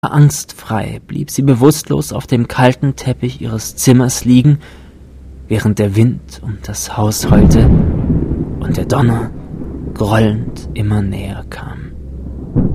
Angstfrei blieb sie bewusstlos auf dem kalten Teppich ihres Zimmers liegen, während der Wind um das Haus heulte und der Donner grollend immer näher kam.